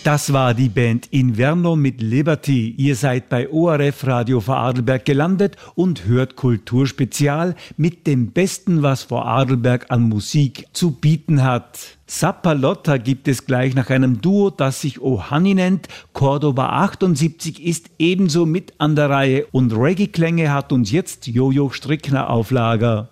Das war die Band Inverno mit Liberty. Ihr seid bei ORF Radio Vorarlberg gelandet und hört Kulturspezial mit dem Besten, was Vorarlberg an Musik zu bieten hat. Sapperlotta gibt es gleich nach einem Duo, das sich Ohani nennt. Cordoba 78 ist ebenso mit an der Reihe und Reggae-Klänge hat uns jetzt Jojo Strickner auf Lager.